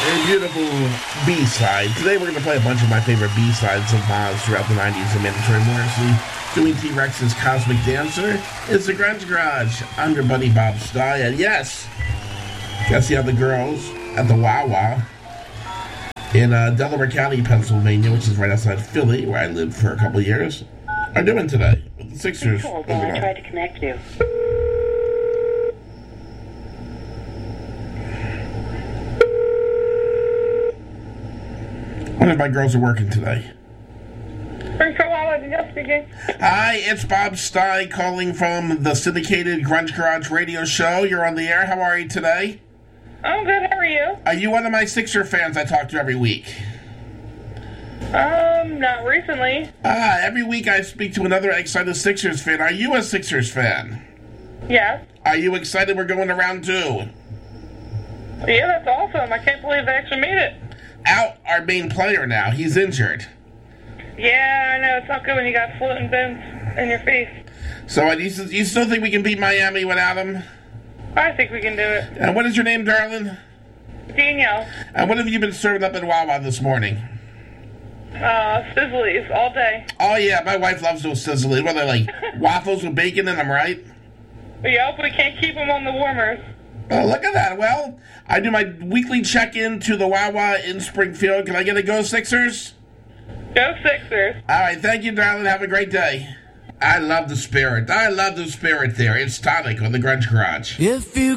A beautiful B-side. Today we're going to play a bunch of my favorite B-sides of Boz throughout the 90s. And Mandatory Morrissey doing T-Rex's Cosmic Dancer. It's the Grunge Garage. I'm your buddy Bob Stye. And yes, got to see how the girls at the Wawa in Delaware County, Pennsylvania, which is right outside Philly, where I lived for a couple of years, are doing today with the Sixers. Hold on, I tried to connect you. One of my girls are working today. Speaking. Hi, it's Bob Stye calling from the syndicated Grunge Garage radio show. You're on the air. How are you today? I'm good. How are you? Are you one of my Sixer fans I talk to every week? Not recently. Every week I speak to another excited Sixers fan. Are you a Sixers fan? Yes. Are you excited we're going to round 2? Yeah, that's awesome. I can't believe they actually made it. Out, our main player now. He's injured. Yeah, I know. It's not good when you got floating bones in your face. So you still think we can beat Miami without him? I think we can do it. And what is your name, darling? Danielle. And what have you been serving up at Wawa this morning? Sizzlies all day. Oh, yeah, my wife loves those sizzlies. What, they're like waffles with bacon in them, right? Yep, we can't keep them on the warmers. Oh, look at that. Well, I do my weekly check-in to the Wawa in Springfield. Can I get a Go Sixers? Go Sixers. All right, thank you, darling. Have a great day. I love the spirit. I love the spirit there. It's Tonic on the Grunge Garage. If you